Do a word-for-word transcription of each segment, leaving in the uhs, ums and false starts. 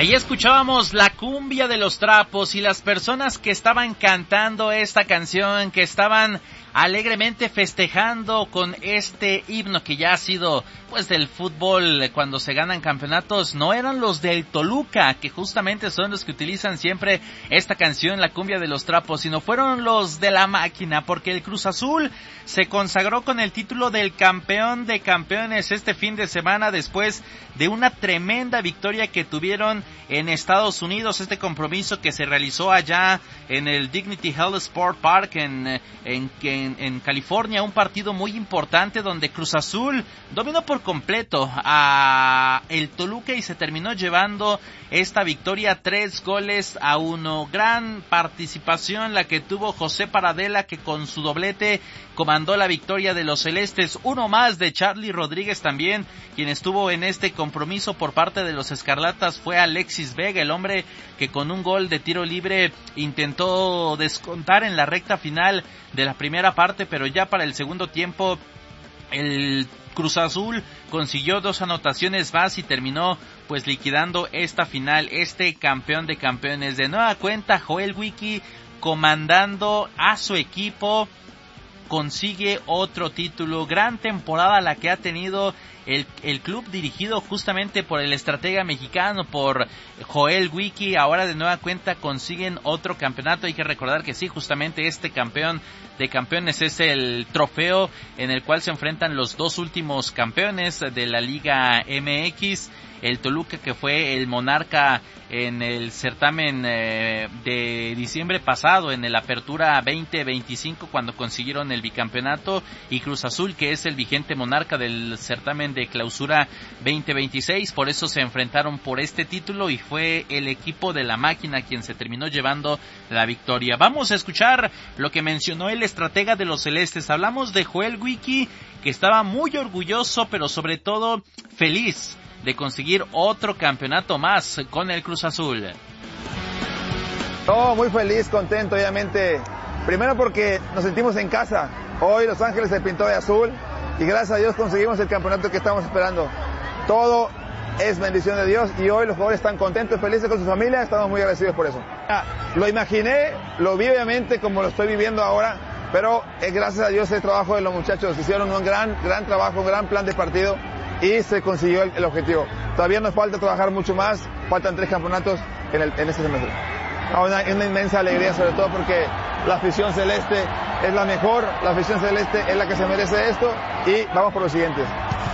Ahí escuchábamos la cumbia de los trapos y las personas que estaban cantando esta canción, que estaban alegremente festejando con este himno que ya ha sido pues del fútbol cuando se ganan campeonatos, no eran los del Toluca, que justamente son los que utilizan siempre esta canción, la cumbia de los trapos, sino fueron los de la máquina, porque el Cruz Azul se consagró con el título del campeón de campeones este fin de semana después de una tremenda victoria que tuvieron en Estados Unidos, este compromiso que se realizó allá en el Dignity Health Sport Park en, en, en, en California, un partido muy importante donde Cruz Azul dominó por completo a el Toluca y se terminó llevando esta victoria tres goles a uno. Gran participación la que tuvo José Paradela, que con su doblete comandó la victoria de los celestes. Uno más de Charly Rodríguez también, quien estuvo en este compromiso por parte de los escarlatas, fue Alexis Vega, el hombre que con un gol de tiro libre intentó descontar en la recta final de la primera parte, pero ya para el segundo tiempo el Cruz Azul consiguió dos anotaciones más y terminó pues liquidando esta final, este campeón de campeones. De nueva cuenta, Joel Wiki comandando a su equipo consigue otro título. Gran temporada la que ha tenido el, el club dirigido justamente por el estratega mexicano, por Joel Wiki. Ahora de nueva cuenta consiguen otro campeonato. Hay que recordar que sí, justamente este campeón de campeones es el trofeo en el cual se enfrentan los dos últimos campeones de la Liga M X. El Toluca, que fue el monarca en el certamen eh, de diciembre pasado, en el Apertura veinte veinticinco, cuando consiguieron el bicampeonato, y Cruz Azul, que es el vigente monarca del certamen de Clausura veinte veintiséis. Por eso se enfrentaron por este título y fue el equipo de la máquina quien se terminó llevando la victoria. Vamos a escuchar lo que mencionó el estratega de los celestes. Hablamos de Joel Wiki, que estaba muy orgulloso, pero sobre todo feliz de conseguir otro campeonato más con el Cruz Azul. Oh, muy feliz, contento, obviamente. Primero porque nos sentimos en casa. Hoy Los Ángeles se pintó de azul y gracias a Dios conseguimos el campeonato que estamos esperando. Todo es bendición de Dios y hoy los jugadores están contentos, felices con su familia. Estamos muy agradecidos por eso. Lo imaginé, lo vi obviamente como lo estoy viviendo ahora, pero es gracias a Dios el trabajo de los muchachos. Hicieron un gran, gran trabajo, un gran plan de partido y se consiguió el, el objetivo. Todavía nos falta trabajar mucho más, faltan tres campeonatos en, el, en este semestre. Una, una inmensa alegría, sobre todo porque la afición celeste es la mejor, la afición celeste es la que se merece esto y vamos por los siguientes.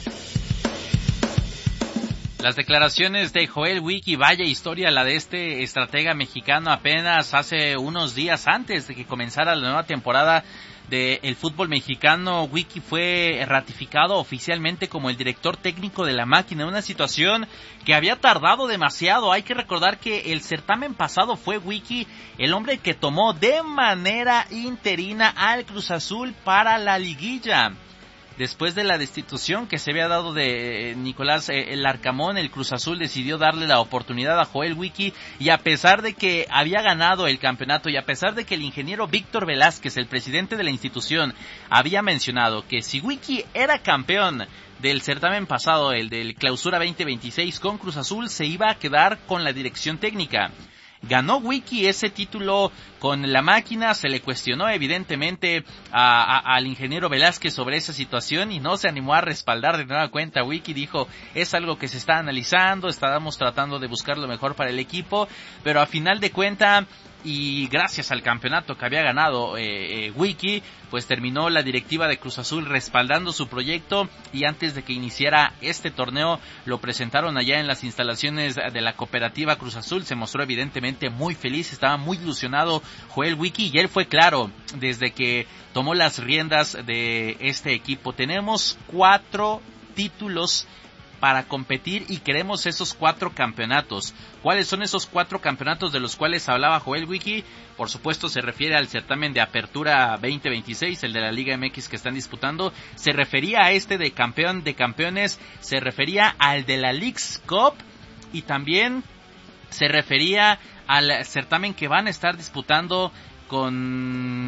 Las declaraciones de Joel Wiki, vaya historia la de este estratega mexicano, apenas hace unos días antes de que comenzara la nueva temporada del fútbol mexicano. Wiki fue ratificado oficialmente como el director técnico de la máquina, una situación que había tardado demasiado. Hay que recordar que el certamen pasado fue Wiki el hombre que tomó de manera interina al Cruz Azul para la liguilla. Después de la destitución que se había dado de Nicolás eh, Larcamón, el Cruz Azul decidió darle la oportunidad a Joel Wiki, y a pesar de que había ganado el campeonato y a pesar de que el ingeniero Víctor Velázquez, el presidente de la institución, había mencionado que si Wiki era campeón del certamen pasado, el del Clausura veinte veintiséis con Cruz Azul, se iba a quedar con la dirección técnica. Ganó Wiki ese título con la máquina, se le cuestionó evidentemente a, a, al ingeniero Velázquez sobre esa situación y no se animó a respaldar de nueva cuenta. Wiki dijo, es algo que se está analizando, estábamos tratando de buscar lo mejor para el equipo, pero a final de cuenta y gracias al campeonato que había ganado eh, eh, Wiki, pues terminó la directiva de Cruz Azul respaldando su proyecto, y antes de que iniciara este torneo lo presentaron allá en las instalaciones de la cooperativa Cruz Azul. Se mostró evidentemente muy feliz, estaba muy ilusionado Joel Wiki, y él fue claro desde que tomó las riendas de este equipo. Tenemos cuatro títulos para competir y queremos esos cuatro campeonatos. ¿Cuáles son esos cuatro campeonatos de los cuales hablaba Joel Wiki? Por supuesto se refiere al certamen de Apertura veinte veintiséis, el de la Liga M X que están disputando. Se refería a este de campeón de campeones, se refería al de la Leagues Cup y también se refería al certamen que van a estar disputando con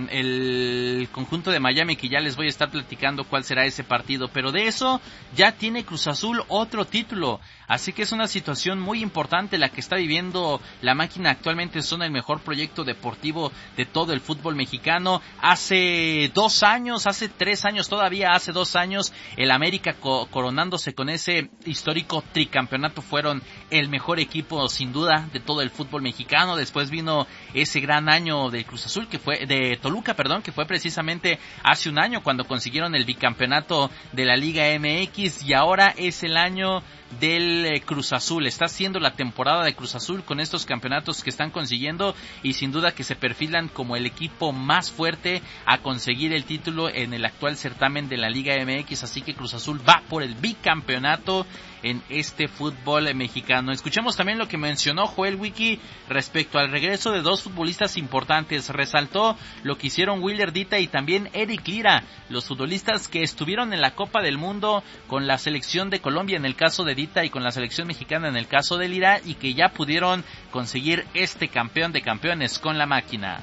con el conjunto de Miami, que ya les voy a estar platicando cuál será ese partido, pero de eso ya tiene Cruz Azul otro título, así que es una situación muy importante la que está viviendo la máquina. Actualmente son el mejor proyecto deportivo de todo el fútbol mexicano. Hace dos años, hace tres años todavía, hace dos años, el América co- coronándose con ese histórico tricampeonato fueron el mejor equipo sin duda de todo el fútbol mexicano. Después vino ese gran año del Cruz Azul, que fue de Toluca, perdón, que fue precisamente hace un año cuando consiguieron el bicampeonato de la Liga M X, y ahora es el año del eh, Cruz Azul. Está siendo la temporada de Cruz Azul con estos campeonatos que están consiguiendo, y sin duda que se perfilan como el equipo más fuerte a conseguir el título en el actual certamen de la Liga M X, así que Cruz Azul va por el bicampeonato en este fútbol mexicano. Escuchemos también lo que mencionó Joel Wiki respecto al regreso de dos futbolistas importantes. Resaltó lo que hicieron Willer Dita y también Eric Lira, los futbolistas que estuvieron en la Copa del Mundo con la selección de Colombia en el caso de Dita y con la selección mexicana en el caso de Lira, y que ya pudieron conseguir este campeón de campeones con la máquina.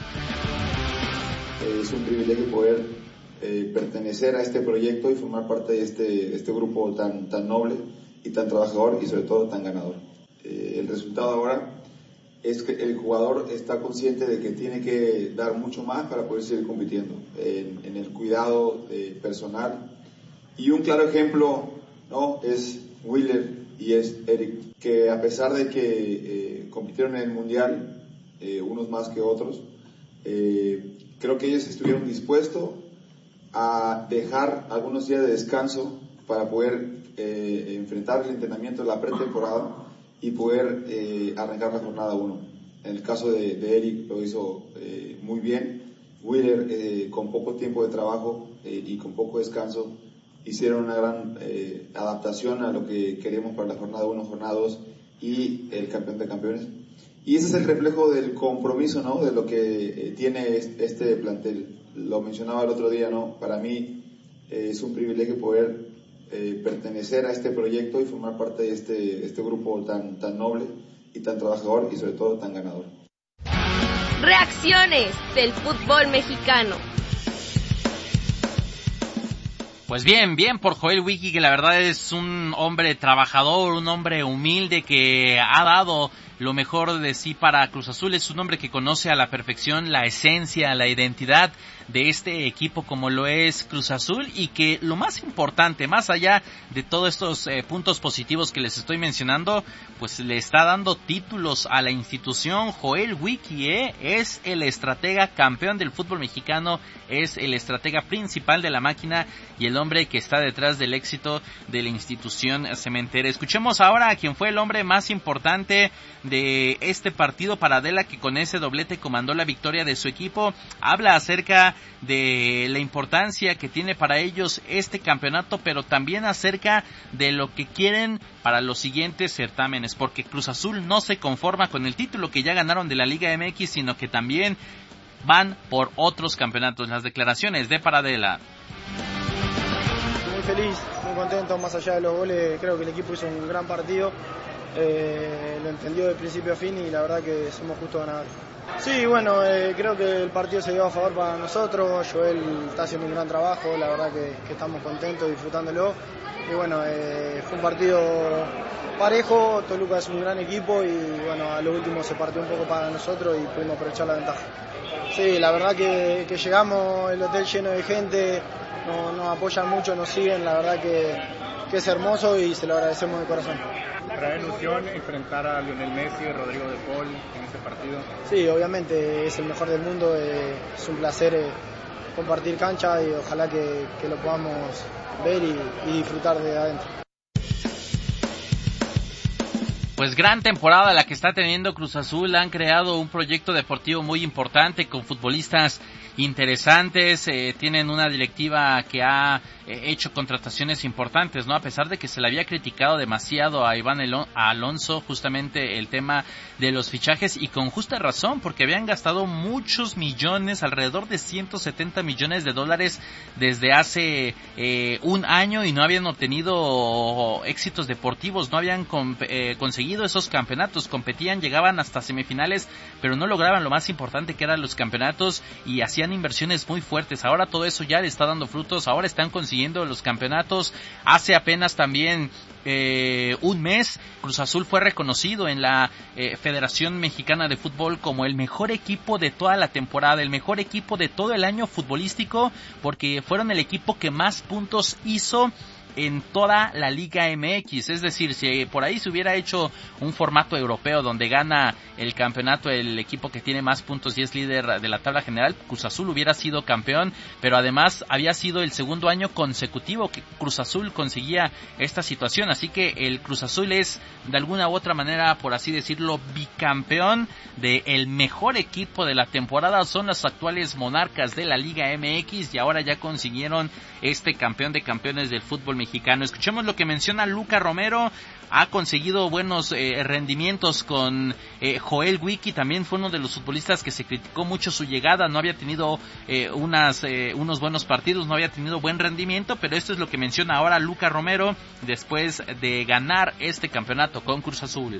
Es un privilegio poder Eh, pertenecer a este proyecto y formar parte de este, este grupo tan, tan noble y tan trabajador y sobre todo tan ganador. Eh, el resultado ahora es que el jugador está consciente de que tiene que dar mucho más para poder seguir compitiendo en, en el cuidado eh, personal, y un claro ejemplo, ¿no?, es Willer y es Eric, que a pesar de que eh, compitieron en el Mundial, eh, unos más que otros, eh, creo que ellos estuvieron dispuestos a dejar algunos días de descanso para poder eh, enfrentar el entrenamiento de la pretemporada y poder eh, arrancar la jornada uno. En el caso de, de Eric lo hizo eh, muy bien. Willer, eh, con poco tiempo de trabajo eh, y con poco descanso, hicieron una gran eh, adaptación a lo que queríamos para la jornada uno, jornada dos y el campeón de campeones. Y ese es el reflejo del compromiso, ¿no?, de lo que eh, tiene este plantel. Lo mencionaba el otro día, ¿no? Para mí eh, es un privilegio poder eh, pertenecer a este proyecto y formar parte de este, este grupo tan, tan noble y tan trabajador y sobre todo tan ganador. Reacciones del fútbol mexicano. Pues bien, bien por Joel Wiki, que la verdad es un hombre trabajador, un hombre humilde que ha dado lo mejor de sí para Cruz Azul. Es un hombre que conoce a la perfección la esencia, la identidad de este equipo como lo es Cruz Azul, y que lo más importante, más allá de todos estos eh, puntos positivos que les estoy mencionando, pues le está dando títulos a la institución. Joel Wiki eh, es el estratega campeón del fútbol mexicano, es el estratega principal de la máquina y el hombre que está detrás del éxito de la institución cementera. Escuchemos ahora a quien fue el hombre más importante de este partido para Adela, que con ese doblete comandó la victoria de su equipo. Habla acerca de la importancia que tiene para ellos este campeonato, pero también acerca de lo que quieren para los siguientes certámenes, porque Cruz Azul no se conforma con el título que ya ganaron de la Liga M X, sino que también van por otros campeonatos. Las declaraciones de Paradela. Muy feliz, muy contento, más allá de los goles, creo que el equipo hizo un gran partido. Eh, lo entendió de principio a fin y la verdad que somos justos ganadores. Sí, bueno, eh, creo que el partido se dio a favor para nosotros. Joel está haciendo un gran trabajo, la verdad que, que estamos contentos disfrutándolo. Y bueno, eh, fue un partido parejo. Toluca es un gran equipo y bueno, a lo último se partió un poco para nosotros y pudimos aprovechar la ventaja. Sí, la verdad que, que llegamos, el hotel lleno de gente, nos, nos apoyan mucho, nos siguen, la verdad que, que es hermoso y se lo agradecemos de corazón. ¿Trae ilusión enfrentar a Lionel Messi y Rodrigo de Paul en este partido? Sí, obviamente es el mejor del mundo, eh, es un placer eh, compartir cancha y ojalá que, que lo podamos ver y, y disfrutar de adentro. Pues gran temporada la que está teniendo Cruz Azul. Han creado un proyecto deportivo muy importante con futbolistas interesantes, eh, tienen una directiva que ha eh, hecho contrataciones importantes, ¿no? A pesar de que se le había criticado demasiado a Iván Elon- a Alonso justamente el tema de los fichajes, y con justa razón, porque habían gastado muchos millones, alrededor de ciento setenta millones de dólares desde hace eh, un año, y no habían obtenido éxitos deportivos, no habían con, eh, conseguido conseguido esos campeonatos, competían, llegaban hasta semifinales, pero no lograban lo más importante que eran los campeonatos y hacían inversiones muy fuertes. Ahora todo eso ya le está dando frutos, ahora están consiguiendo los campeonatos. Hace apenas también eh, un mes Cruz Azul fue reconocido en la eh, Federación Mexicana de Fútbol como el mejor equipo de toda la temporada, el mejor equipo de todo el año futbolístico, porque fueron el equipo que más puntos hizo en toda la Liga M X. Es decir, si por ahí se hubiera hecho un formato europeo donde gana el campeonato el equipo que tiene más puntos y es líder de la tabla general, Cruz Azul hubiera sido campeón, pero además había sido el segundo año consecutivo que Cruz Azul conseguía esta situación, así que el Cruz Azul es de alguna u otra manera, por así decirlo, bicampeón de el mejor equipo de la temporada. Son los actuales monarcas de la Liga M X y ahora ya consiguieron este campeón de campeones del fútbol mexicano. Escuchemos lo que menciona Luca Romero. Ha conseguido buenos eh, rendimientos con eh, Joel Wiki, también fue uno de los futbolistas que se criticó mucho su llegada, no había tenido eh, unas eh, unos buenos partidos, no había tenido buen rendimiento, pero esto es lo que menciona ahora Luca Romero después de ganar este campeonato con Cruz Azul.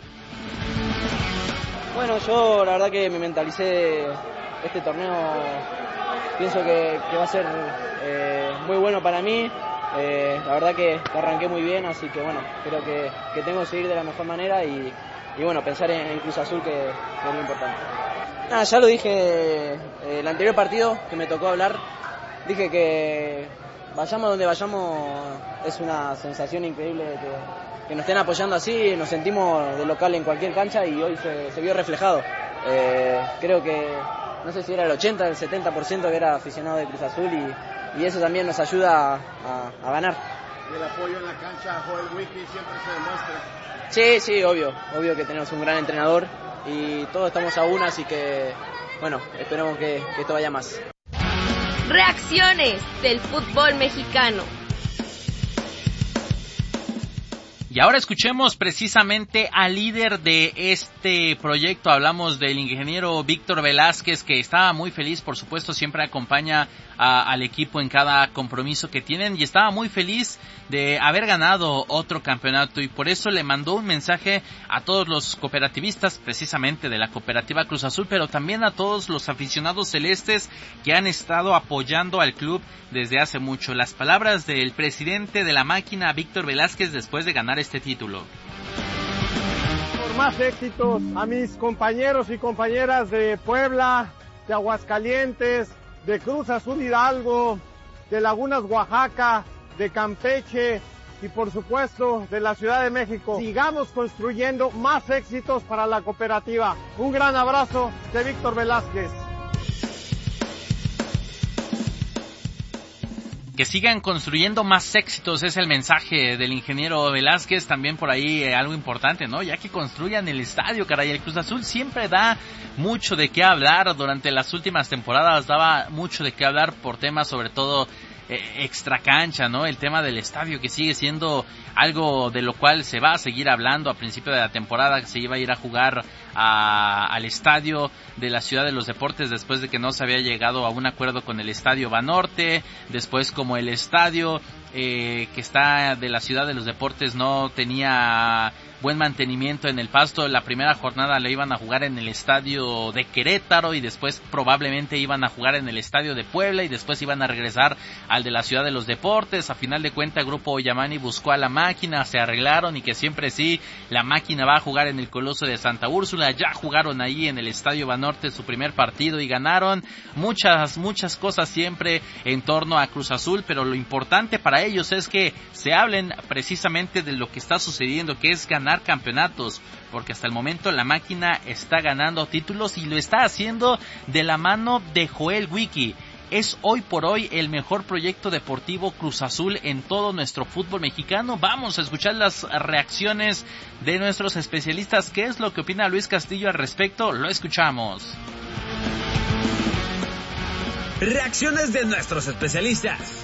Bueno, yo la verdad que me mentalicé este torneo, pienso que, que va a ser eh, muy bueno para mí. Eh, la verdad que, que arranqué muy bien, así que bueno, creo que, que tengo que seguir de la mejor manera y, y bueno, pensar en, en Cruz Azul que, que es lo importante. Nada, ya lo dije eh, el anterior partido que me tocó hablar, dije que vayamos donde vayamos es una sensación increíble que, que nos estén apoyando así, nos sentimos de local en cualquier cancha y hoy se, se vio reflejado. Eh, creo que, no sé si era el ochenta, el setenta por ciento que era aficionado de Cruz Azul y y eso también nos ayuda a, a, a ganar. ¿Y el apoyo en la cancha a Joel Wiki siempre se demuestra? Sí, sí, obvio, obvio que tenemos un gran entrenador y todos estamos a una, así que, bueno, esperemos que, que esto vaya más. Reacciones del fútbol mexicano. Y ahora escuchemos precisamente al líder de este proyecto. Hablamos del ingeniero Víctor Velázquez, que estaba muy feliz, por supuesto, siempre acompaña a, al equipo en cada compromiso que tienen y estaba muy feliz de haber ganado otro campeonato y por eso le mandó un mensaje a todos los cooperativistas, precisamente de la cooperativa Cruz Azul, pero también a todos los aficionados celestes que han estado apoyando al club desde hace mucho. Las palabras del presidente de la máquina, Víctor Velázquez, después de ganar este título. Por más éxitos a mis compañeros y compañeras de Puebla, de Aguascalientes, de Cruz Azul Hidalgo, de Lagunas Oaxaca, de Campeche y por supuesto de la Ciudad de México. Sigamos construyendo más éxitos para la cooperativa. Un gran abrazo de Víctor Velázquez. Que sigan construyendo más éxitos es el mensaje del ingeniero Velázquez. También por ahí eh, algo importante, ¿no? Ya que construyan el estadio, caray. El Cruz Azul siempre da mucho de qué hablar. Durante las últimas temporadas daba mucho de qué hablar por temas sobre todo eh, extra cancha, ¿no? El tema del estadio, que sigue siendo algo de lo cual se va a seguir hablando. A principio de la temporada que se iba a ir a jugar a, al estadio de la Ciudad de los Deportes después de que no se había llegado a un acuerdo con el Estadio Banorte. Después, como el estadio eh, que está de la Ciudad de los Deportes no tenía buen mantenimiento en el pasto, la primera jornada la iban a jugar en el estadio de Querétaro y después probablemente iban a jugar en el estadio de Puebla y después iban a regresar al de la Ciudad de los Deportes. A final de cuentas, el Grupo Yamani buscó a la máquina, se arreglaron y que siempre sí, la máquina va a jugar en el Coloso de Santa Úrsula. Ya jugaron ahí en el Estadio Banorte su primer partido y ganaron. Muchas, muchas cosas siempre en torno a Cruz Azul, pero lo importante para ellos es que se hablen precisamente de lo que está sucediendo, que es ganar campeonatos, porque hasta el momento la máquina está ganando títulos y lo está haciendo de la mano de Joel Wiki. Es hoy por hoy el mejor proyecto deportivo Cruz Azul en todo nuestro fútbol mexicano. Vamos a escuchar las reacciones de nuestros especialistas. ¿Qué es lo que opina Luis Castillo al respecto? Lo escuchamos. Reacciones de nuestros especialistas.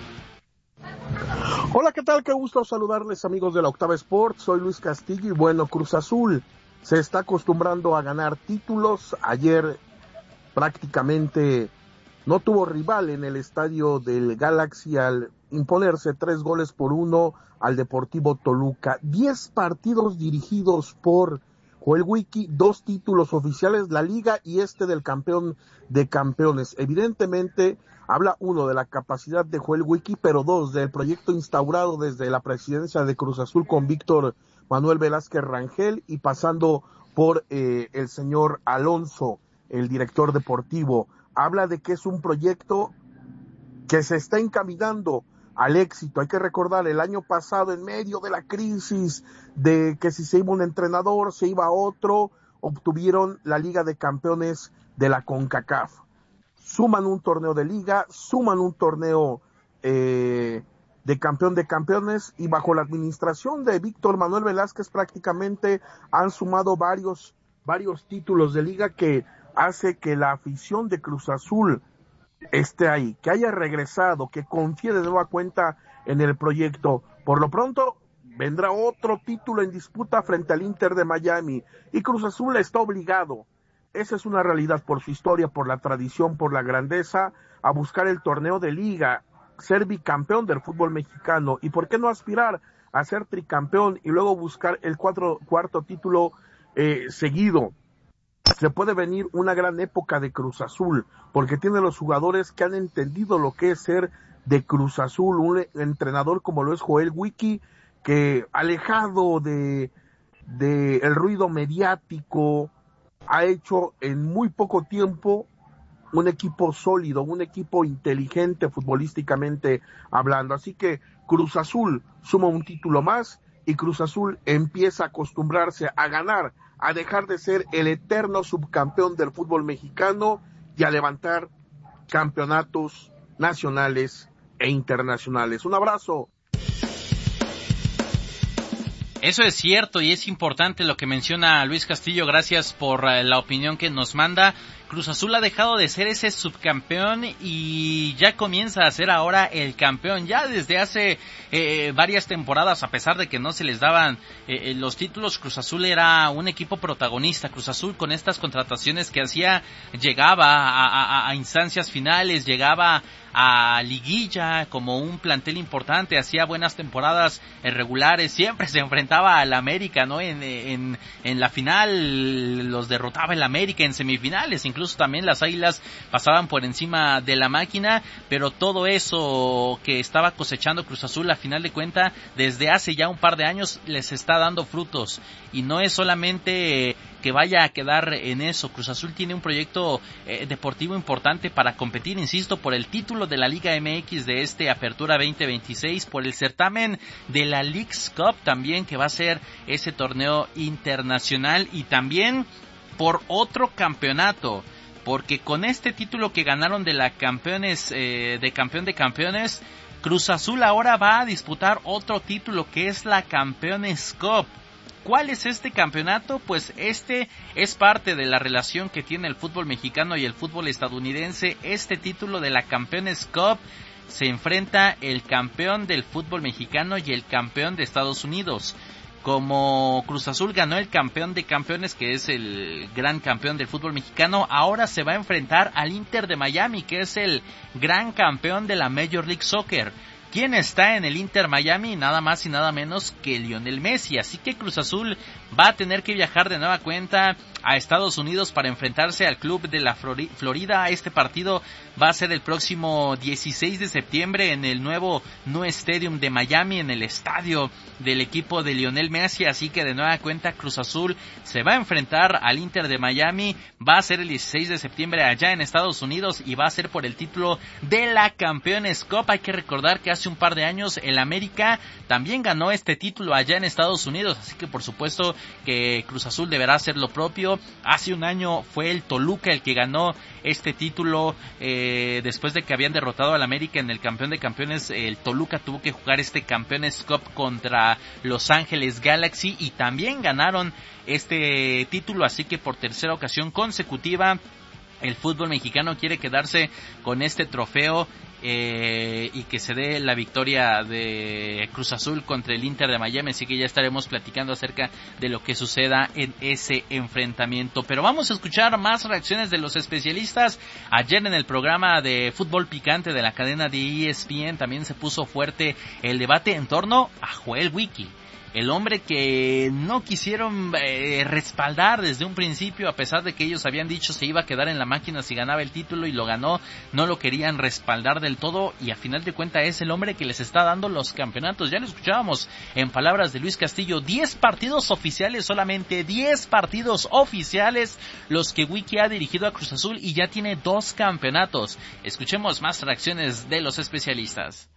Hola, ¿qué tal? Qué gusto saludarles, amigos de la Octava Sports. Soy Luis Castillo y bueno, Cruz Azul se está acostumbrando a ganar títulos. Ayer prácticamente no tuvo rival en el estadio del Galaxy al imponerse tres goles por uno al Deportivo Toluca. Diez partidos dirigidos por Joel Wiki, dos títulos oficiales, la Liga y este del campeón de campeones. Evidentemente, habla uno de la capacidad de Joel Wiki, pero dos, del proyecto instaurado desde la presidencia de Cruz Azul con Víctor Manuel Velázquez Rangel y pasando por eh, el señor Alonso, el director deportivo. Habla de que es un proyecto que se está encaminando al éxito. Hay que recordar, el año pasado, en medio de la crisis de que si se iba un entrenador, se iba otro, obtuvieron la Liga de Campeones de la CONCACAF. Suman un torneo de liga, suman un torneo eh, de campeón de campeones, y bajo la administración de Víctor Manuel Velázquez prácticamente han sumado varios, varios títulos de liga que hace que la afición de Cruz Azul esté ahí, que haya regresado, que confíe de nueva cuenta en el proyecto. Por lo pronto vendrá otro título en disputa frente al Inter de Miami y Cruz Azul está obligado, esa es una realidad, por su historia, por la tradición, por la grandeza, a buscar el torneo de liga, ser bicampeón del fútbol mexicano y por qué no aspirar a ser tricampeón y luego buscar el cuatro, cuarto título eh, seguido. Se puede venir una gran época de Cruz Azul, porque tiene los jugadores que han entendido lo que es ser de Cruz Azul, un entrenador como lo es Joel Wiki, que alejado de, de el ruido mediático, ha hecho en muy poco tiempo un equipo sólido, un equipo inteligente futbolísticamente hablando. Así que Cruz Azul suma un título más y Cruz Azul empieza a acostumbrarse a ganar, a dejar de ser el eterno subcampeón del fútbol mexicano y a levantar campeonatos nacionales e internacionales. Un abrazo. Eso es cierto y es importante lo que menciona Luis Castillo. Gracias por la opinión que nos manda. Cruz Azul ha dejado de ser ese subcampeón y ya comienza a ser ahora el campeón. Ya desde hace eh, varias temporadas, a pesar de que no se les daban eh, los títulos, Cruz Azul era un equipo protagonista. Cruz Azul, con estas contrataciones que hacía, llegaba a, a, a instancias finales, llegaba a liguilla como un plantel importante, hacía buenas temporadas regulares, siempre se enfrentaba al América, ¿no? En, en, en la final los derrotaba el América, en semifinales incluso también las Águilas pasaban por encima de la máquina, pero todo eso que estaba cosechando Cruz Azul, a final de cuentas, desde hace ya un par de años les está dando frutos, y no es solamente que vaya a quedar en eso. Cruz Azul tiene un proyecto eh, deportivo importante para competir, insisto, por el título de la Liga M X de este Apertura veinte veintiséis, por el certamen de la Leagues Cup también, que va a ser ese torneo internacional, y también por otro campeonato, porque con este título que ganaron de la campeones eh, de campeón de campeones, Cruz Azul ahora va a disputar otro título que es la Campeones Cup. ¿Cuál es este campeonato? Pues este es parte de la relación que tiene el fútbol mexicano y el fútbol estadounidense. Este título de la Campeones Cup se enfrenta el campeón del fútbol mexicano y el campeón de Estados Unidos. Como Cruz Azul ganó el campeón de campeones, que es el gran campeón del fútbol mexicano, ahora se va a enfrentar al Inter de Miami, que es el gran campeón de la Major League Soccer. ¿Quién está en el Inter Miami? Nada más y nada menos que Lionel Messi. Así que Cruz Azul va a tener que viajar de nueva cuenta a Estados Unidos para enfrentarse al club de la Florida. Este partido va a ser el próximo dieciséis de septiembre en el nuevo New Stadium de Miami, en el estadio del equipo de Lionel Messi. Así que de nueva cuenta Cruz Azul se va a enfrentar al Inter de Miami. Va a ser el dieciséis de septiembre allá en Estados Unidos y va a ser por el título de la Campeones Cup. Hay que recordar que hace un par de años el América también ganó este título allá en Estados Unidos, así que por supuesto que Cruz Azul deberá hacer lo propio. Hace un año fue el Toluca el que ganó este título, eh, después de que habían derrotado al América en el campeón de campeones. El Toluca tuvo que jugar este Campeones Cup contra Los Ángeles Galaxy y también ganaron este título, así que por tercera ocasión consecutiva el fútbol mexicano quiere quedarse con este trofeo eh, y que se dé la victoria de Cruz Azul contra el Inter de Miami, así que ya estaremos platicando acerca de lo que suceda en ese enfrentamiento. Pero vamos a escuchar más reacciones de los especialistas. Ayer en el programa de Fútbol Picante de la cadena de E S P N también se puso fuerte el debate en torno a Joel Wiki, el hombre que no quisieron eh, respaldar desde un principio, a pesar de que ellos habían dicho se iba a quedar en la máquina si ganaba el título y lo ganó. No lo querían respaldar del todo y a final de cuentas es el hombre que les está dando los campeonatos. Ya lo escuchábamos en palabras de Luis Castillo, diez partidos oficiales, solamente diez partidos oficiales los que Wiki ha dirigido a Cruz Azul y ya tiene dos campeonatos. Escuchemos más reacciones de los especialistas.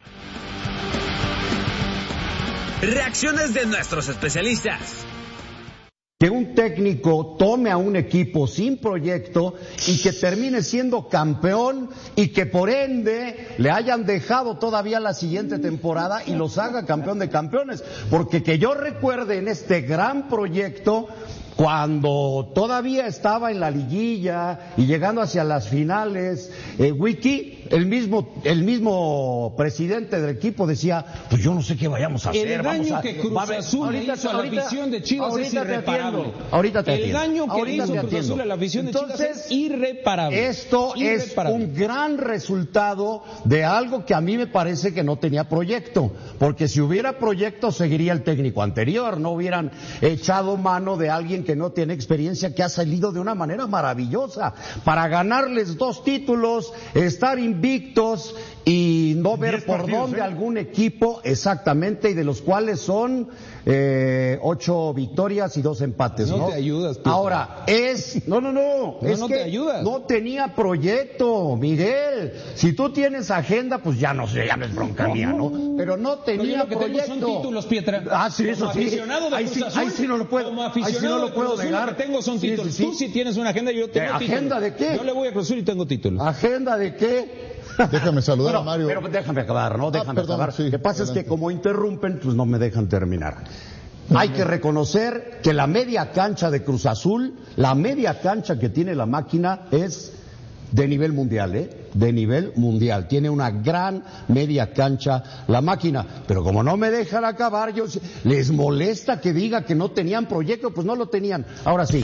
Reacciones de nuestros especialistas. Que un técnico tome a un equipo sin proyecto y que termine siendo campeón y que por ende le hayan dejado todavía la siguiente temporada y los haga campeón de campeones. Porque que yo recuerde en este gran proyecto, cuando todavía estaba en la liguilla y llegando hacia las finales, eh, Wiki, el mismo, el mismo presidente del equipo decía, pues yo no sé qué vayamos a hacer. El daño vamos a, que Cruz Azul ahorita, hizo a ahorita, la afición de Chivas es irreparable. Ahorita te El atiendo. daño que ahorita hizo te Cruz Azul a la afición de Entonces, Chivas es irreparable. Esto irreparable. es un gran resultado de algo que a mí me parece que no tenía proyecto, porque si hubiera proyecto seguiría el técnico anterior, no hubieran echado mano de alguien que no tiene experiencia, que ha salido de una manera maravillosa para ganarles dos títulos, estar invictos y no ver por partidos, dónde ¿eh? algún equipo exactamente, y de los cuales son eh, ocho victorias y dos empates, ¿no? No te ayudas, Pedro. Ahora, es, no, no, no, no es no que te ayudas. No tenía proyecto, Miguel. Si tú tienes agenda, pues ya no sé, ya no es bronca mía, ¿no? Pero no tenía Pero lo que proyecto. tengo son títulos, Pietra. Ah, sí, eso como sí. Aficionado de Ahí Cruz sí, Azul, ahí sí no lo puedo, como ahí sí aficionado no lo de puedo Cruz Azul, negar. Lo que tengo son Sí, títulos. sí, sí. Tú sí tienes una agenda, yo tengo títulos. ¿Agenda de qué? Yo le voy a Cruz Azul y tengo títulos. ¿Agenda de qué? Déjame saludar bueno, a Mario. Pero déjame acabar, ¿no? Déjame ah, perdón, acabar. Sí, Lo que pasa adelante. Es que como interrumpen, pues no me dejan terminar. Hay que reconocer que la media cancha de Cruz Azul, la media cancha que tiene la máquina es de nivel mundial, ¿eh? De nivel mundial. Tiene una gran media cancha la máquina. Pero como no me dejan acabar, yo, les molesta que diga que no tenían proyecto, pues no lo tenían. Ahora sí.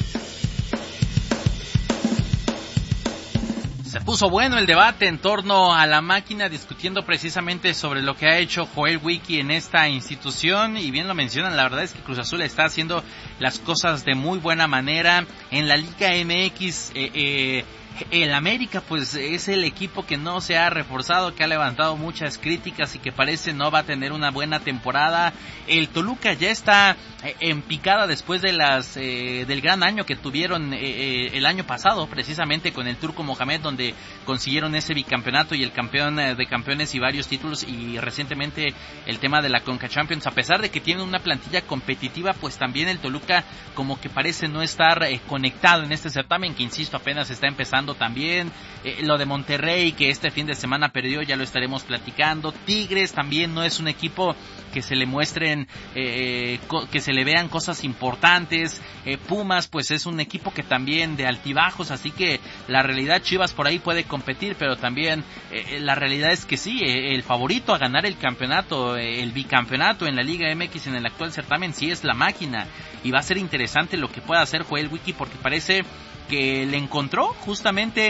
Se puso bueno el debate en torno a la máquina, discutiendo precisamente sobre lo que ha hecho Joel Wiki en esta institución, y bien lo mencionan, la verdad es que Cruz Azul está haciendo las cosas de muy buena manera. En la Liga M X, eh, eh, el América pues es el equipo que no se ha reforzado, que ha levantado muchas críticas y que parece no va a tener una buena temporada. El Toluca ya está en picada después de las eh, del gran año que tuvieron eh, el año pasado, precisamente con el Turco Mohamed, donde consiguieron ese bicampeonato y el campeón de campeones y varios títulos, y recientemente el tema de la Conca Champions. A pesar de que tienen una plantilla competitiva, pues también el Toluca como que parece no estar eh, conectado en este certamen, que insisto apenas está empezando también. Eh, lo de Monterrey, que este fin de semana perdió, ya lo estaremos platicando. Tigres también no es un equipo que se le muestren, eh, co- que se le vean cosas importantes. eh, Pumas pues es un equipo que también de altibajos, así que la realidad, Chivas por ahí puede competir, pero también eh, la realidad es que sí, eh, el favorito a ganar el campeonato, eh, el bicampeonato en la Liga M X en el actual certamen sí es la máquina, y va a ser interesante lo que pueda hacer Joel Wiki, porque parece que le encontró justamente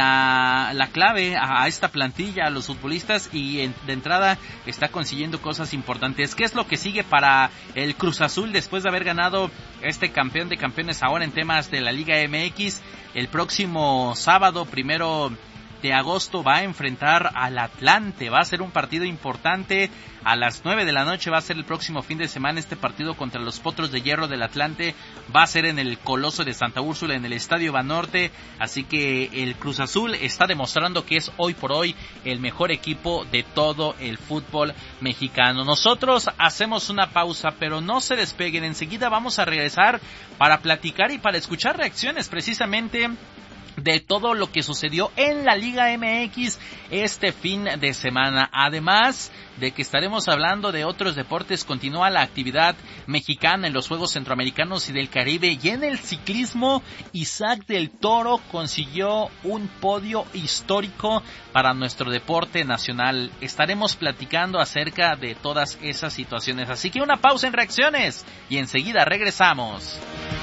la, la clave a, a esta plantilla, a los futbolistas, y en, de entrada está consiguiendo cosas importantes. ¿Qué es lo que sigue para el Cruz Azul después de haber ganado este campeón de campeones ahora en temas de la Liga M X? El próximo sábado, primero de agosto, va a enfrentar al Atlante. Va a ser un partido importante. A las nueve de la noche va a ser el próximo fin de semana este partido contra los Potros de Hierro del Atlante. Va a ser en el Coloso de Santa Úrsula, en el Estadio Banorte. Así que el Cruz Azul está demostrando que es hoy por hoy el mejor equipo de todo el fútbol mexicano. Nosotros hacemos una pausa, pero no se despeguen. Enseguida vamos a regresar para platicar y para escuchar reacciones precisamente de todo lo que sucedió en la Liga M X este fin de semana. Además de que estaremos hablando de otros deportes, continúa la actividad mexicana en los Juegos Centroamericanos y del Caribe, y en el ciclismo Isaac del Toro consiguió un podio histórico para nuestro deporte nacional. Estaremos platicando acerca de todas esas situaciones, así que una pausa en reacciones y enseguida regresamos.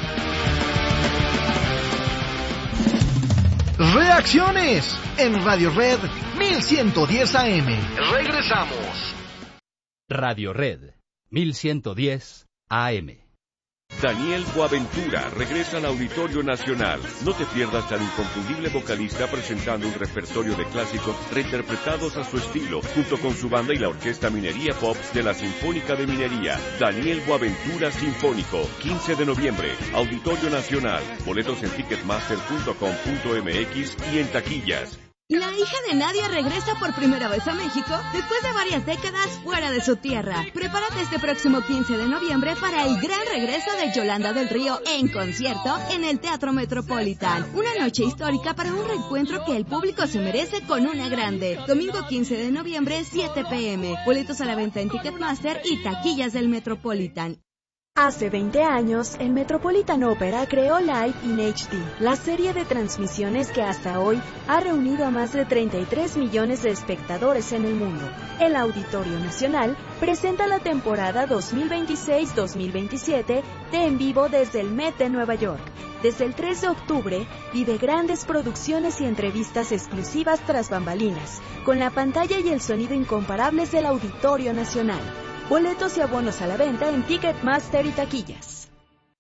Reacciones en Radio Red mil ciento diez A M. Regresamos. Radio Red mil ciento diez A M. Daniel Boaventura regresa al Auditorio Nacional. No te pierdas al inconfundible vocalista presentando un repertorio de clásicos reinterpretados a su estilo, junto con su banda y la Orquesta Minería Pops de la Sinfónica de Minería. Daniel Boaventura Sinfónico, quince de noviembre, Auditorio Nacional. Boletos en ticketmaster punto com punto m x y en taquillas. La hija de Nadia regresa por primera vez a México después de varias décadas fuera de su tierra. Prepárate este próximo quince de noviembre para el gran regreso de Yolanda del Río en concierto en el Teatro Metropolitan. Una noche histórica para un reencuentro que el público se merece con una grande. Domingo quince de noviembre, siete p m Boletos a la venta en Ticketmaster y taquillas del Metropolitan. Hace veinte años, el Metropolitan Opera creó Live in H D, la serie de transmisiones que hasta hoy ha reunido a más de treinta y tres millones de espectadores en el mundo. El Auditorio Nacional presenta la temporada dos mil veintiséis dos mil veintisiete de En Vivo desde el Met de Nueva York. Desde el tres de octubre, vive grandes producciones y entrevistas exclusivas tras bambalinas, con la pantalla y el sonido incomparables del Auditorio Nacional. Boletos y abonos a la venta en Ticketmaster y taquillas.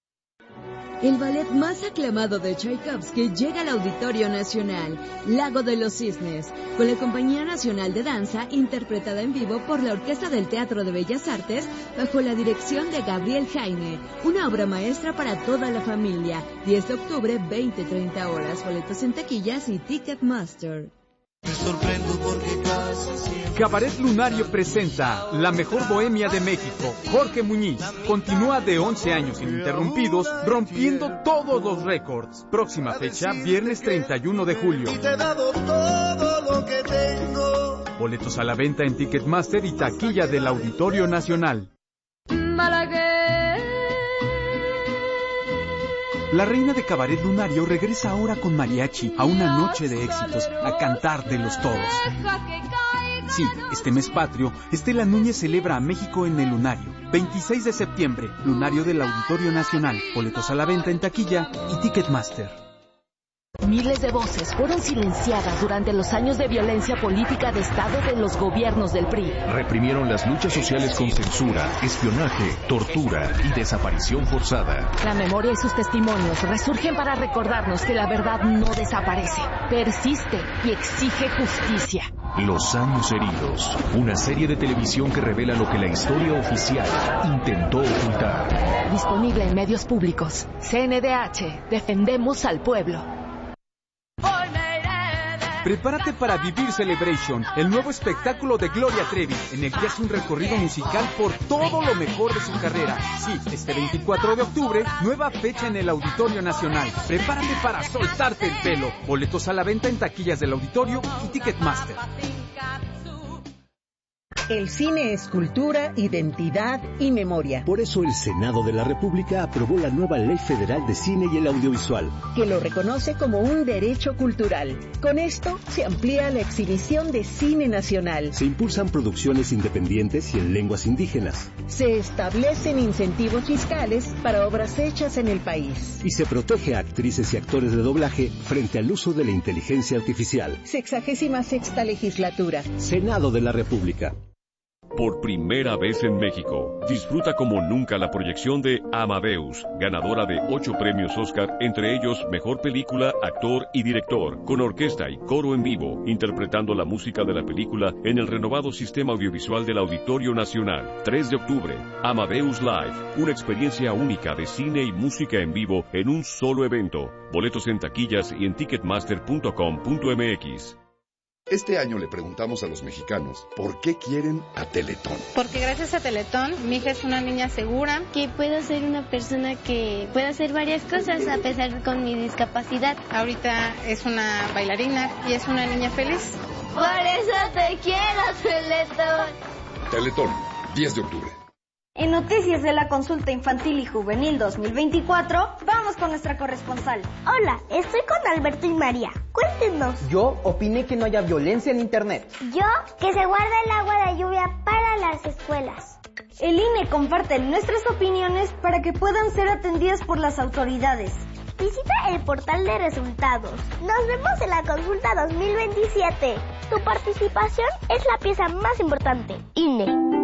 El ballet más aclamado de Tchaikovsky llega al Auditorio Nacional, Lago de los Cisnes, con la Compañía Nacional de Danza, interpretada en vivo por la Orquesta del Teatro de Bellas Artes, bajo la dirección de Gabriel Jaime. Una obra maestra para toda la familia. diez de octubre, veinte a treinta horas. Boletos en taquillas y Ticketmaster. Me sorprendo porque casi siempre... Cabaret Lunario presenta La Mejor Bohemia de México. Jorge Muñiz continúa de once años ininterrumpidos, rompiendo todos los récords. Próxima fecha, viernes treinta y uno de julio. Y te he dado todo lo que tengo. Boletos a la venta en Ticketmaster y taquilla del Auditorio Nacional. La reina de Cabaret Lunario regresa ahora con mariachi a una noche de éxitos, a cantar de los toros. Sí, este mes patrio, Estela Núñez celebra a México en el Lunario. veintiséis de septiembre, Lunario del Auditorio Nacional. Boletos a la venta en taquilla y Ticketmaster. Miles de voces fueron silenciadas durante los años de violencia política de Estado de los gobiernos del P R I. Reprimieron las luchas sociales con censura, espionaje, tortura y desaparición forzada. La memoria y sus testimonios resurgen para recordarnos que la verdad no desaparece, persiste y exige justicia. Los años heridos, una serie de televisión que revela lo que la historia oficial intentó ocultar. Disponible en medios públicos. C N D H, defendemos al pueblo. Prepárate para Vivir Celebration, el nuevo espectáculo de Gloria Trevi, en el que hace un recorrido musical por todo lo mejor de su carrera. Sí, este veinticuatro de octubre, nueva fecha en el Auditorio Nacional. Prepárate para soltarte el pelo. Boletos a la venta en taquillas del Auditorio y Ticketmaster. El cine es cultura, identidad y memoria. Por eso el Senado de la República aprobó la nueva Ley Federal de Cine y el Audiovisual, que lo reconoce como un derecho cultural. Con esto se amplía la exhibición de cine nacional. Se impulsan producciones independientes y en lenguas indígenas. Se establecen incentivos fiscales para obras hechas en el país. Y se protege a actrices y actores de doblaje frente al uso de la inteligencia artificial. Sexagésima sexta legislatura. Senado de la República. Por primera vez en México, disfruta como nunca la proyección de Amadeus, ganadora de ocho premios Oscar, entre ellos Mejor Película, Actor y Director, con orquesta y coro en vivo, interpretando la música de la película en el renovado sistema audiovisual del Auditorio Nacional. tres de octubre, Amadeus Live, una experiencia única de cine y música en vivo en un solo evento. Boletos en taquillas y en ticketmaster punto com punto m x. Este año le preguntamos a los mexicanos por qué quieren a Teletón. Porque gracias a Teletón, mi hija es una niña segura. Que puedo ser una persona que puede hacer varias cosas a pesar con mi discapacidad. Ahorita es una bailarina y es una niña feliz. Por eso te quiero, Teletón. Teletón, diez de octubre. En noticias de la consulta infantil y juvenil dos mil veinticuatro, vamos con nuestra corresponsal. Hola, estoy con Alberto y María. Cuéntenos. Yo opiné que no haya violencia en internet. Yo, que se guarda el agua de lluvia para las escuelas. El I N E comparte nuestras opiniones para que puedan ser atendidas por las autoridades. Visita el portal de resultados. Nos vemos en la consulta dos mil veintisiete. Tu participación es la pieza más importante. I N E.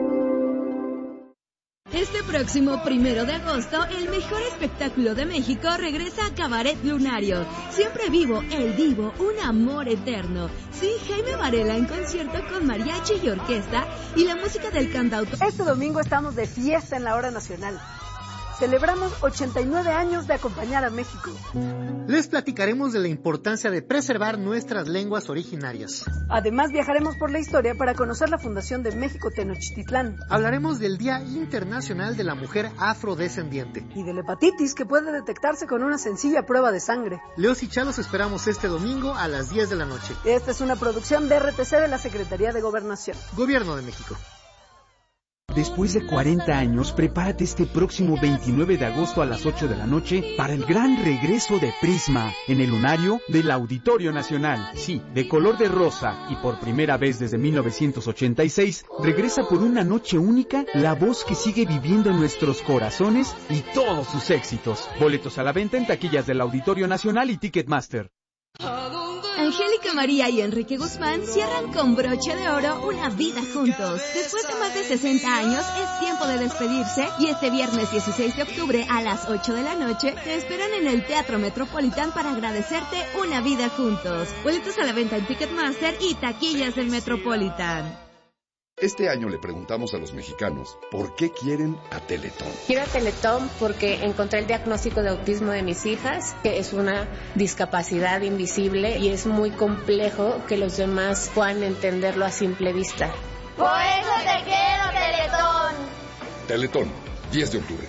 Este próximo primero de agosto, el mejor espectáculo de México regresa a Cabaret Lunario. Siempre vivo, el divo, un amor eterno. Sí, Jaime Varela en concierto con mariachi y orquesta y la música del cantautor. Este domingo estamos de fiesta en la hora nacional. Celebramos ochenta y nueve años de acompañar a México. Les platicaremos de la importancia de preservar nuestras lenguas originarias. Además, viajaremos por la historia para conocer la fundación de México Tenochtitlán. Hablaremos del Día Internacional de la Mujer Afrodescendiente. Y de la hepatitis, que puede detectarse con una sencilla prueba de sangre. Leos y Chalos esperamos este domingo a las diez de la noche. Esta es una producción de R T C de la Secretaría de Gobernación. Gobierno de México. Después de cuarenta años, prepárate este próximo veintinueve de agosto a las ocho de la noche para el gran regreso de Prisma en el lunario del Auditorio Nacional. Sí, de color de rosa y por primera vez desde mil novecientos ochenta y seis, regresa por una noche única la voz que sigue viviendo en nuestros corazones y todos sus éxitos. Boletos a la venta en taquillas del Auditorio Nacional y Ticketmaster. Angélica María y Enrique Guzmán cierran con broche de oro una vida juntos. Después de más de sesenta años, es tiempo de despedirse y este viernes dieciséis de octubre a las ocho de la noche te esperan en el Teatro Metropolitan para agradecerte una vida juntos. Boletos a la venta en Ticketmaster y taquillas del Metropolitan. Este año le preguntamos a los mexicanos por qué quieren a Teletón. Quiero a Teletón porque encontré el diagnóstico de autismo de mis hijas, que es una discapacidad invisible y es muy complejo que los demás puedan entenderlo a simple vista. Por eso te quiero, Teletón. Teletón, diez de octubre.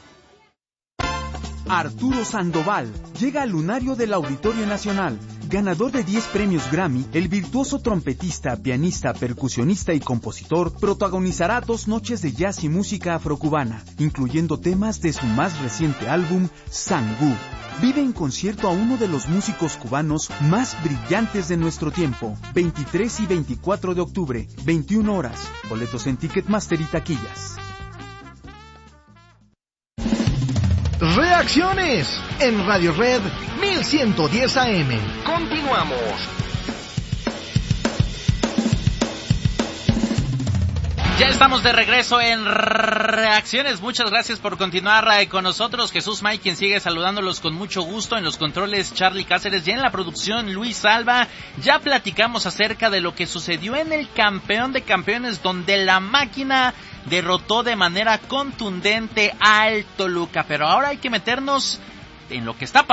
Arturo Sandoval llega al lunario del Auditorio Nacional. Ganador de diez premios Grammy, el virtuoso trompetista, pianista, percusionista y compositor protagonizará dos noches de jazz y música afrocubana, incluyendo temas de su más reciente álbum, Sangú. Vive en concierto a uno de los músicos cubanos más brillantes de nuestro tiempo. veintitrés y veinticuatro de octubre, veintiuna horas. Boletos en Ticketmaster y taquillas. Reacciones en Radio Red mil ciento diez A M. Continuamos. Ya estamos de regreso en Reacciones. Muchas gracias por continuar con nosotros. Jesús May, quien sigue saludándolos con mucho gusto. En los controles, Charlie Cáceres. Y en la producción, Luis Alba. Ya platicamos acerca de lo que sucedió en el Campeón de Campeones, donde la máquina derrotó de manera contundente al Toluca. Pero ahora hay que meternos en lo que está pasando.